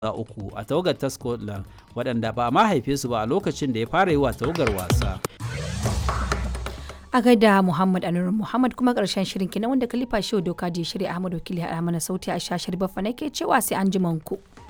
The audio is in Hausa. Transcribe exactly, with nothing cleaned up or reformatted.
uku a tawagar ta Scotland waɗanda ba a ma haife su ba a lokacin da ya fara yi wa tawagar wasa. A gaida Muhammad Anur Muhammad kuma ƙarshen shirin kenan wanda Khalifa Shehu Doka je shirya Ahmad Wakili a mana sauti a shashar Baffa nake cewa sai an ji ku.